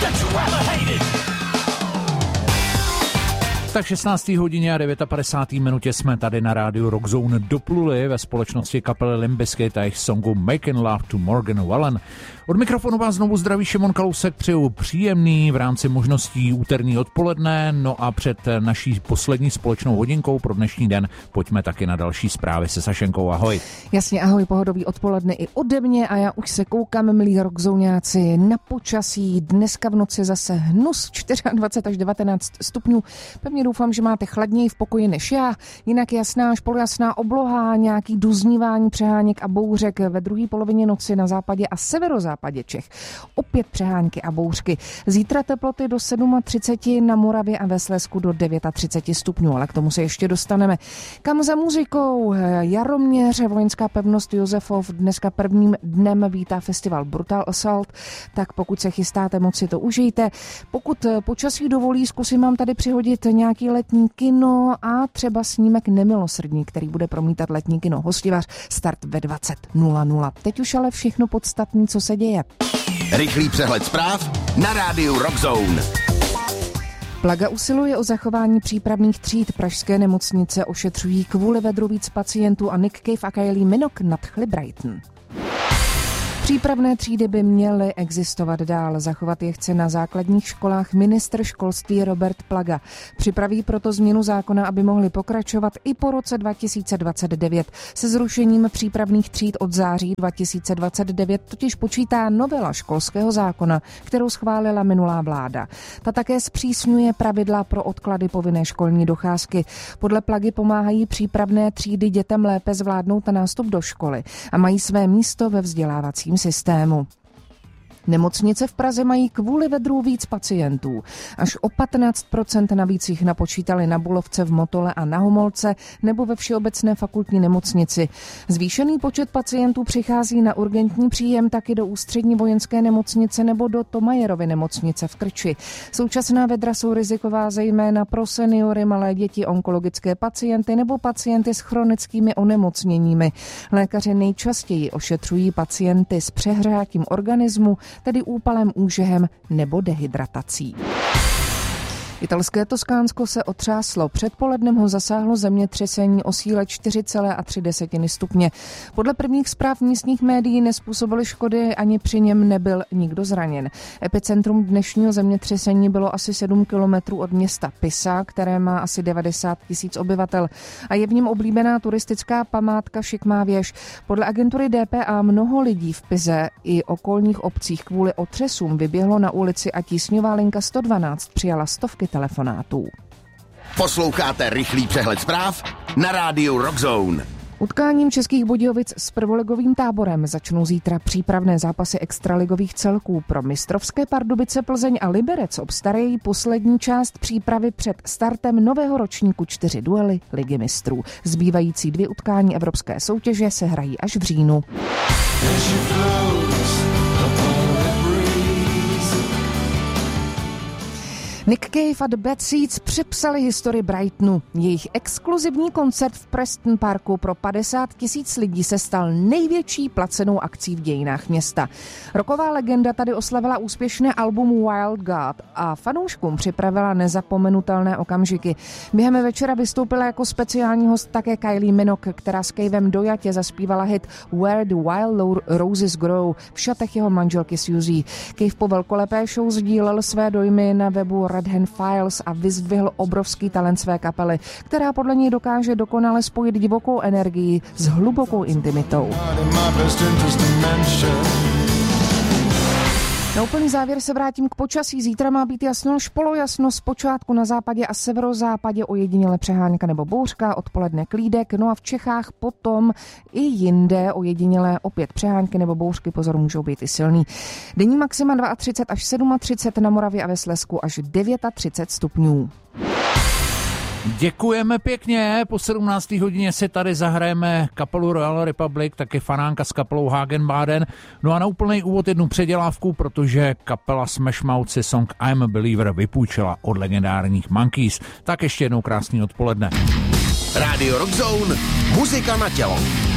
that you ever hated. Tak 16. hodině a 59. minutě jsme tady na rádiu Rockzone dopluli ve společnosti kapely Limp Bizkit a jejich songu Making Love to Morgan Wallen. Od mikrofonu vás znovu zdraví Šimon Kalousek, přeju příjemný v rámci možností úterní odpoledne, no a před naší poslední společnou hodinkou pro dnešní den pojďme taky na další zprávy se Sašenkou. Ahoj. Jasně, ahoj, pohodový odpoledne i ode mě a já už se koukám, milí rockzóňáci, na počasí. Dneska v noci zase hnus 24 až 19 stupňů. Pevně doufám, že máte chladněji v pokoji než já. Jinak jasná až polojasná obloha, nějaký duznívání, přeháněk a bouřek ve druhé polovině noci na západě a severozápadě Čech. Opět přehánky a bouřky. Zítra teploty do 37, na Moravě a ve Slezsku do 39 stupňů, ale k tomu se ještě dostaneme. Kam za muzikou? Jaroměř, vojenská pevnost Josefov dneska prvním dnem vítá festival Brutal Assault, tak pokud se chystáte, moc si to užijte. Pokud počasí dovolí, zkusím vám tady přihodit nějaký letní kino a třeba snímek Nemilosrdní, který bude promítat letní kino Hostivař, start ve 20:00. Teď už ale všechno podstatné, co se děje. Rychlý přehled zpráv na rádiu Rockzone. Plaga usiluje o zachování přípravných tříd. Pražské nemocnice ošetřují kvůli vedru víc pacientů a Nick Cave a Kylie Minogue nadchli Brighton. Přípravné třídy by měly existovat dál. Zachovat je chce na základních školách ministr školství Robert Plaga. Připraví proto změnu zákona, aby mohly pokračovat i po roce 2029. Se zrušením přípravných tříd od září 2029 totiž počítá novela školského zákona, kterou schválila minulá vláda. Ta také zpřísňuje pravidla pro odklady povinné školní docházky. Podle Plagy pomáhají přípravné třídy dětem lépe zvládnout nástup do školy a mají své místo ve vzdělávacím systému. Nemocnice v Praze mají kvůli vedru víc pacientů. Až o 15% navíc jich napočítali na Bulovce, v Motole a na Homolce nebo ve Všeobecné fakultní nemocnici. Zvýšený počet pacientů přichází na urgentní příjem taky do Ústřední vojenské nemocnice nebo do Tomajerovy nemocnice v Krči. Současná vedra jsou riziková zejména pro seniory, malé děti, onkologické pacienty nebo pacienty s chronickými onemocněními. Lékaři nejčastěji ošetřují pacienty s přehřátím organismu, tedy úpalem, úžehem nebo dehydratací. Italské Toskánsko se otřáslo. Předpolednem ho zasáhlo zemětřesení o síle 4,3 stupně. Podle prvních zpráv místních médií nezpůsobily škody, ani při něm nebyl nikdo zraněn. Epicentrum dnešního zemětřesení bylo asi 7 kilometrů od města Pisa, které má asi 90 000 obyvatel a je v něm oblíbená turistická památka Šikmá věž. Podle agentury DPA mnoho lidí v Pize i okolních obcích kvůli otřesům vyběhlo na ulici a tísňová linka 112 přijala stovky telefonátů. Posloucháte rychlý přehled zpráv na rádiu Rockzone. Utkáním Českých Budějovic s prvoligovým Táborem začnou zítra přípravné zápasy extraligových celků. Pro mistrovské Pardubice, Plzeň a Liberec obstarají poslední část přípravy před startem nového ročníku 4 duely Ligy mistrů. Zbývající 2 utkání evropské soutěže se hrají až v říjnu. Nick Cave a The Bad Seeds přepsali historii Brightonu. Jejich exkluzivní koncert v Preston Parku pro 50 000 lidí se stal největší placenou akcí v dějinách města. Rocková legenda tady oslavila úspěšné album Wild God a fanouškům připravila nezapomenutelné okamžiky. Během večera vystoupila jako speciální host také Kylie Minogue, která s Cavem dojatě zaspívala hit Where the Wild Roses Grow v šatech jeho manželky Suzy. Cave po velkolepé show sdílel své dojmy na webu Red Hand Files a vyzdvihl obrovský talent své kapely, která podle něj dokáže dokonale spojit divokou energii s hlubokou intimitou. Na úplný závěr se vrátím k počasí. Zítra má být jasno až polojasno, zpočátku na západě a severozápadě ojediněle přehánka nebo bouřka, odpoledne klídek, no a v Čechách potom i jinde ojediněle opět přehánky nebo bouřky, pozor, můžou být i silný. Denní maxima 32 až 37, na Moravě a ve Slezsku až 39 stupňů. Děkujeme pěkně, po 17. hodině si tady zahrajeme kapelu Royal Republic, taky fanánka s kapelou Hagenbaden. No a na úplný úvod jednu předělávku, protože kapela Smash Mouth si song I'm a Believer vypůjčila od legendárních Monkeys. Tak ještě jednou krásný odpoledne. Radio Rockzone, muzika na tělo.